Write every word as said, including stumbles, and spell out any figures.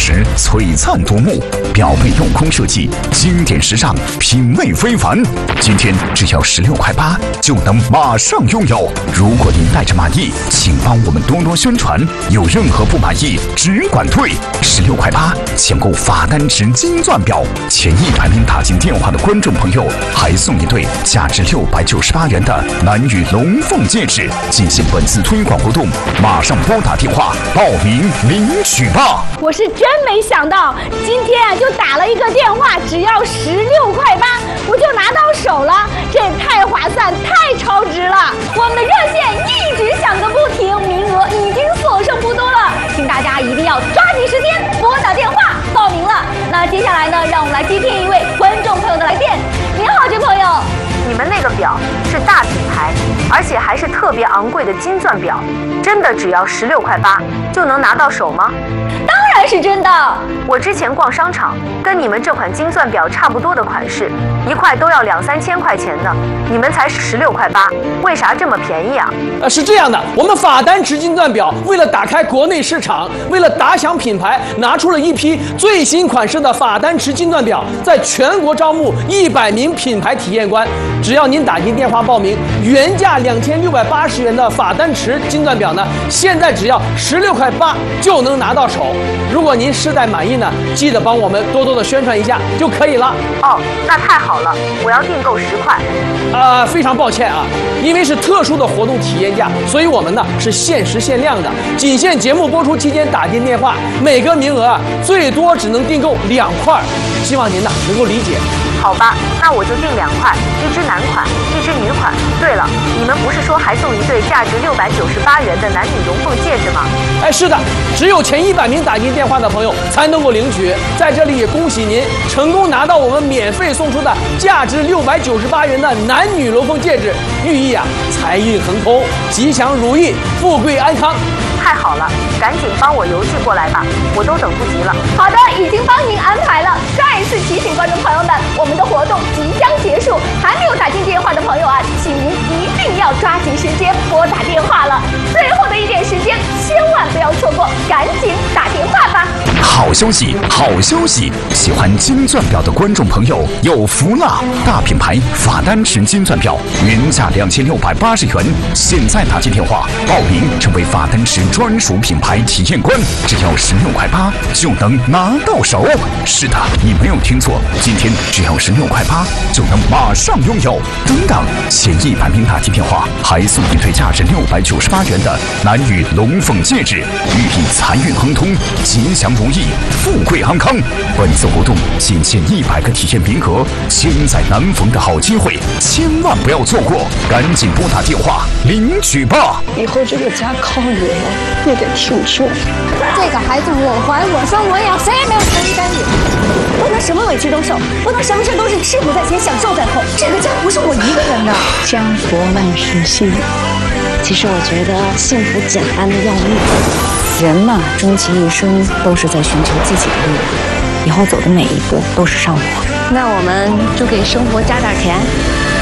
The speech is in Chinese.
实，璀璨夺目，表背镂空设计，经典时尚，品味非凡。今天只要十六块八就能马上拥有。如果您带着满意，请帮我们多多宣传。有任何不满意，只管退。十六块八抢购法丹池金钻表，前一百名打进电话的观众朋友还送一对价值六百九十八元的男女龙凤戒指。进行本次推广活动，马上拨打电话报名领取吧！ 我是真没想到，今天啊就打了一个电话，只要十六块八，我就拿到手了，这也太划算，太超值了！我们的热线一直响个不停，名额已经所剩不多了，请大家一定要抓紧时间拨打电话报名了。那接下来呢，让我们来接听一位观众朋友的来电。您好，这朋友。 你们那个表是大品牌，而且还是特别昂贵的金钻表，真的只要十六块八就能拿到手吗？ 当然是真的。 我之前逛商场，跟你们这款金钻表差不多的款式，一块都要两三千块钱呢，你们才十六块八，为啥这么便宜啊？ 呃，是这样的，我们法丹池金钻表为了打开国内市场，为了打响品牌，拿出了一批最新款式的法丹池金钻表，在全国招募一百名品牌体验官。只要您打进电话报名，原价两千六百八十元的法丹池金钻表呢，现在只要十六块八就能拿到手。如果您实在满意呢，记得帮我们多多的宣传一下就可以了。 哦，那太好了，我要订购十块。 啊、呃，非常抱歉啊，因为是特殊的活动体验价，所以我们呢是限时限量的，仅限节目播出期间打进电话，每个名额啊最多只能订购两块，希望您呢能够理解。 好吧，那我就订两块，一只男款，一只女款。对了，你们不是说还送一对价值六百九十八元的男女龙凤戒指吗？ 哎，是的，只有前一百名打进电话的朋友才能够领取。在这里也恭喜您成功拿到我们免费送出的价值六百九十八元的男女龙凤戒指，寓意啊财运亨通，吉祥如意，富贵安康。 太好了，赶紧帮我邮寄过来吧，我都等不及了。 好的，已经帮您安排了。再次提醒观众朋友们，我们的活动即将结束，还没有打进电话的朋友啊，请您一定要抓紧时间拨打电话了。最后的一点时间，千万不要错过，赶紧打电话吧。 好消息，好消息！喜欢金钻表的观众朋友有福了！大品牌法丹池金钻表原价两千六百八十元，现在打进电话报名，成为法丹池专属品牌体验官，只要十六块八就能拿到手。是的，你没有听错，今天只要十六块八就能马上拥有。等等，前一百名打进电话还送一对价值六百九十八元的男女龙凤戒指，寓意财运亨通，吉祥如意，富贵安康。本次活动仅限一百个体验名额，千载难逢的好机会，千万不要错过，赶紧拨打电话领取吧！ 以后这个家靠你了，你得挺住。 这个孩子我怀我生我养，谁也没有承担你。不能什么委屈都受，不能什么事都是吃苦在前，享受在后。这个家不是我一个人的。 家国万事兴。其实我觉得幸福简单的要命。人嘛，终其一生都是在寻求自己的路，以后走的每一步都是上坡。 那我们就给生活加点甜。